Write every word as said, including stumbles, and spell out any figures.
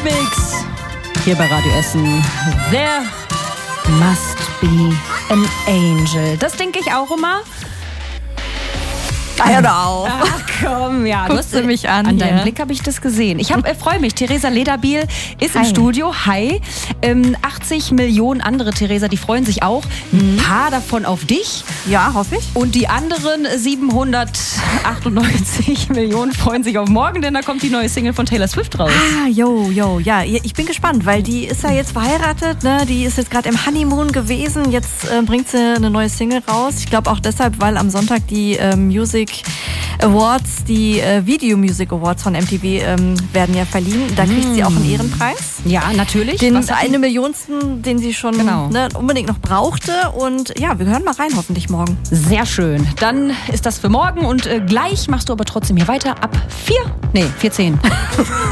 Hitmix hier bei Radio Essen. There must be an angel. Das denke ich auch immer. Ah, hör doch auf. Ach komm, ja. Guckst du hast, du mich an? An hier. deinem Blick habe ich das gesehen. Ich äh, freue mich. Theresa Lederbiel ist Hi. im Studio. Hi. Ähm, achtzig Millionen andere Theresa, die freuen sich auch. Ein paar davon auf dich. Ja, hoffe ich. Und die anderen siebenhundertachtundneunzig Millionen freuen sich auf morgen, denn da kommt die neue Single von Taylor Swift raus. Ah, yo, yo, ja. Ich bin gespannt, weil die ist ja jetzt verheiratet, ne? Die ist jetzt gerade im Honeymoon gewesen. Jetzt äh, bringt sie eine neue Single raus. Ich glaube auch deshalb, weil am Sonntag die äh, Music Awards, die äh, Video Music Awards von M T V ähm, werden ja verliehen. Da kriegt mm. sie auch einen Ehrenpreis. Ja, natürlich. Den Was eine Millionsten, den sie schon genau. ne, unbedingt noch brauchte. Und ja, wir hören mal rein, hoffentlich morgen. Sehr schön. Dann ist das für morgen und äh, gleich machst du aber trotzdem hier weiter ab vier, nee, vier zehn.